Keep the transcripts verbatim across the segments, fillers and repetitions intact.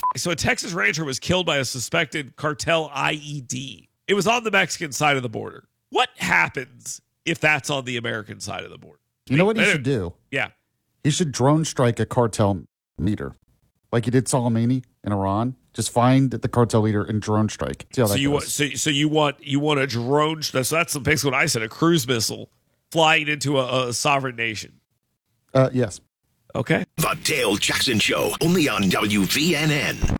So a Texas rancher was killed by a suspected cartel I E D. It was on the Mexican side of the border. What happens if that's on the American side of the border? You know what he should do? Yeah. He should drone strike a cartel leader, like he did Soleimani in Iran. Just find the cartel leader and drone strike. See how so that you goes. want so, so you want you want a drone? So that's basically what I said. A cruise missile flying into a, a sovereign nation. Uh, yes. Okay. The Dale Jackson Show, only on W V N N.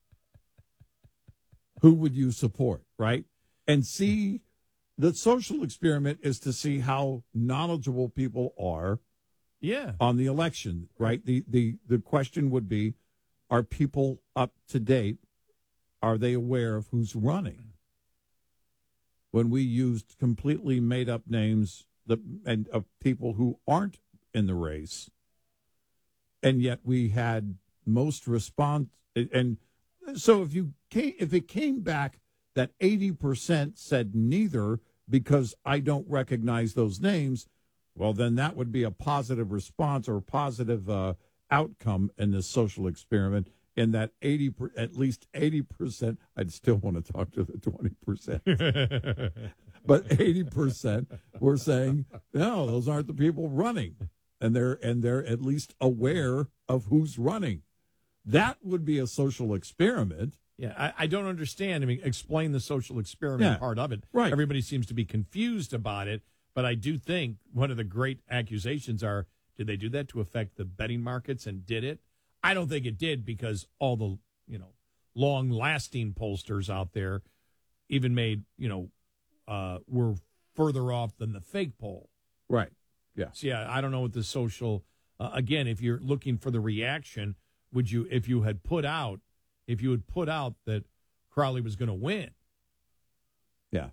Who would you support, right? And see, the social experiment is to see how knowledgeable people are yeah. on the election, right? The, the, the question would be, are people up to date? Are they aware of who's running? When we used completely made-up names that, and of people who aren't in the race, and yet we had most response. And so if you came, if it came back that eighty percent said neither because I don't recognize those names, well, then that would be a positive response or a positive uh, outcome in this social experiment. In that eighty, at least eighty percent, I'd still want to talk to the twenty percent. But eighty percent were saying, no, those aren't the people running. And they're and they're at least aware of who's running. That would be a social experiment. Yeah, I, I don't understand. I mean, explain the social experiment Yeah, part of it. right. Everybody seems to be confused about it, but I do think one of the great accusations are, did they do that to affect the betting markets, and did it? I don't think it did, because all the, you know, long-lasting pollsters out there even made, you know, uh, were further off than the fake poll. Right. Yeah. So, yeah, I don't know what the social, uh, again, if you're looking for the reaction, would you, if you had put out, if you had put out that Crowley was going to win. Yeah.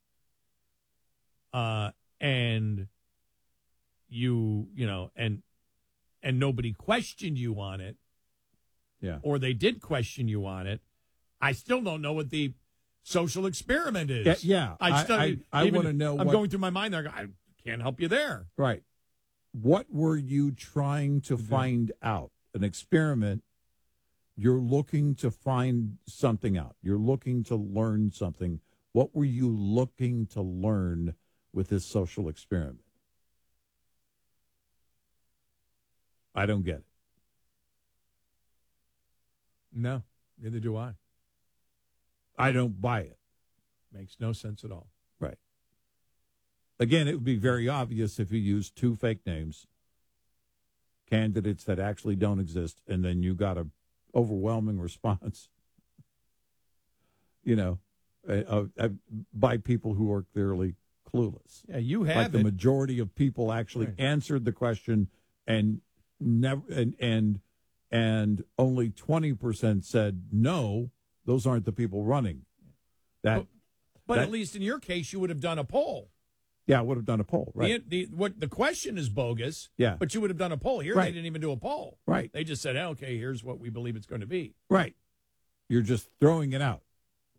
Uh, and you, you know, and, and nobody questioned you on it. Yeah. Or they did question you on it. I still don't know what the social experiment is. Yeah. yeah. I still, I, I, I want to know. I'm what, going through my mind there. I can't help you there. Right. What were you trying to find out? An experiment. You're looking to find something out. You're looking to learn something. What were you looking to learn with this social experiment? I don't get it. No, neither do I. I don't buy it. Makes no sense at all. Right. Again, it would be very obvious if you used two fake names, candidates that actually don't exist, and then you got an overwhelming response, you know, uh, uh, by people who are clearly clueless. Yeah, you have like it. the majority of people actually Right. answered the question, and never and and and only twenty percent said no. Those aren't the people running. That, But, but that- at least in your case, you would have done a poll. yeah, I would have done a poll, right? The, the, what, the question is bogus, Yeah. but you would have done a poll. Here, Right. they didn't even do a poll. Right. They just said, oh, okay, here's what we believe it's going to be. Right. You're just throwing it out.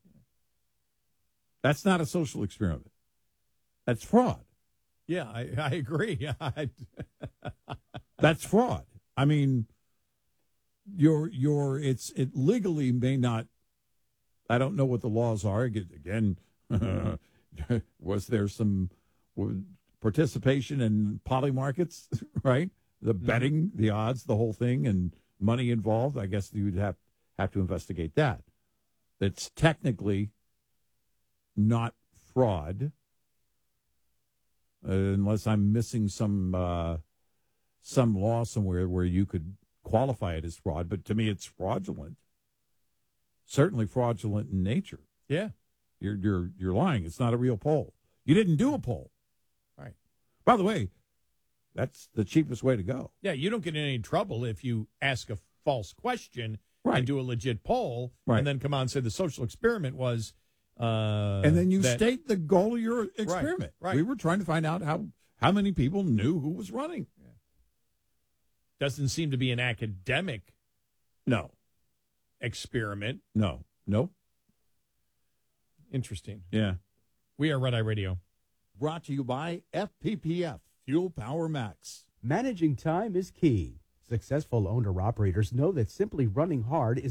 That's not a social experiment. That's fraud. Yeah, I, I agree. I, That's fraud. I mean, your your it's it legally may not. I don't know what the laws are. Again, was there some participation in poly markets, right? The betting, the odds, the whole thing, and money involved. I guess you'd have have to investigate that. It's technically not fraud, uh, unless I'm missing some uh, some law somewhere where you could qualify it as fraud. But to me, it's fraudulent. Certainly fraudulent in nature. yeah. You're you're you're lying. It's not a real poll. You didn't do a poll. Right. By the way, that's the cheapest way to go. Yeah, you don't get in any trouble if you ask a false question Right. and do a legit poll, Right. and then come on and say the social experiment was. Uh, And then you that- state the goal of your experiment. right. We were trying to find out how how many people knew who was running. doesn't seem to be an academic No, experiment. no, no. Interesting. Yeah. We are Red Eye Radio. Brought to you by F P P F, Fuel Power Max. Managing time is key. Successful owner-operators know that simply running hard is